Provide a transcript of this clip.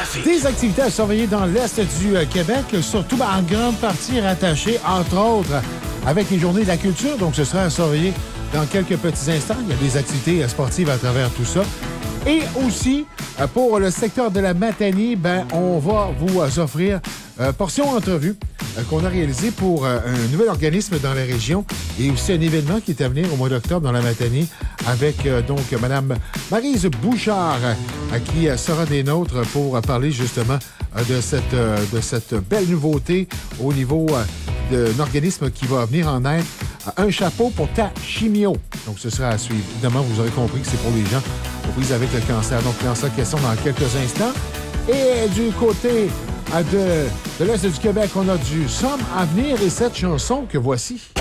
trafic. Des activités à surveiller dans l'Est du Québec, surtout en grande partie rattachées, entre autres, avec les Journées de la culture. Donc, ce sera à surveiller dans quelques petits instants. Il y a des activités sportives à travers tout ça. Et aussi, pour le secteur de la Matanie, on va vous offrir portion entrevue qu'on a réalisée pour un nouvel organisme dans la région et aussi un événement qui est à venir au mois d'octobre dans la Matanie avec donc Mme Maryse Bouchard qui sera des nôtres pour parler justement de cette belle nouveauté au niveau d'un organisme qui va venir en aide. Un chapeau pour ta chimio. Donc, ce sera à suivre. Évidemment, vous aurez compris que c'est pour les gens aux prises avec le cancer. Donc, cancer question dans quelques instants. Et du côté de l'Est du Québec, on a du somme à venir et cette chanson que voici.